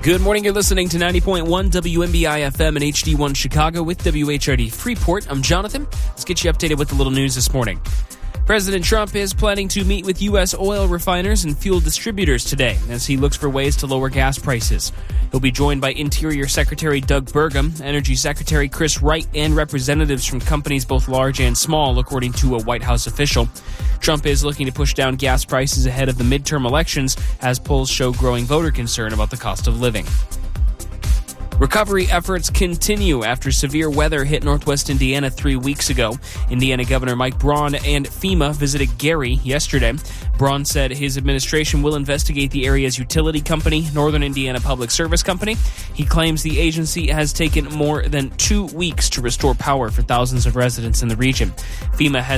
Good morning. You're listening to 90.1 WMBI FM and HD1 Chicago with WHRD Freeport. I'm Jonathan. Let's get you updated with a little news this morning. President Trump is planning to meet with U.S. oil refiners and fuel distributors today as he looks for ways to lower gas prices. He'll be joined by Interior Secretary Doug Burgum, Energy Secretary Chris Wright, and representatives from companies both large and small, according to a White House official. Trump is looking to push down gas prices ahead of the midterm elections as polls show growing voter concern about the cost of living. Recovery efforts continue after severe weather hit northwest Indiana 3 weeks ago. Indiana Governor Mike Braun and FEMA visited Gary yesterday. Braun said his administration will investigate the area's utility company, Northern Indiana Public Service Company. He claims the agency has taken more than 2 weeks to restore power for thousands of residents in the region. FEMA has